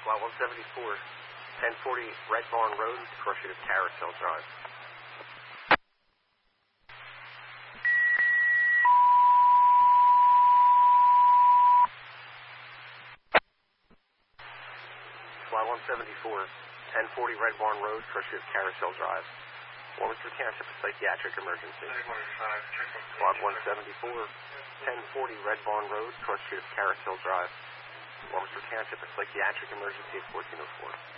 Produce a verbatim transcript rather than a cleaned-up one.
SWAT one seventy-four, ten forty Red Barn Road, pursuit of Carousel Drive. SWAT one seventy-four, ten forty Red Barn Road, pursuit of Carousel Drive. Warminster Township, a psychiatric emergency. SWAT one seventy-four, ten forty Red Barn Road, pursuit of Carousel Drive. Warminster Township, a psychiatric emergency at fourteen oh four.